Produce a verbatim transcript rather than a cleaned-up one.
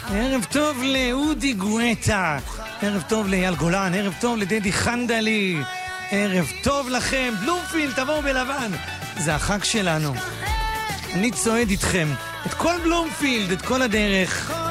ערב טוב לאודי גואטה, ערב טוב לאייל גולן, ערב טוב לדדי חנדלי, ערב טוב לכם. בלומפילד, תבואו בלבן, זה החג שלנו. אני צועד איתכם את כל בלומפילד, את כל הדרך.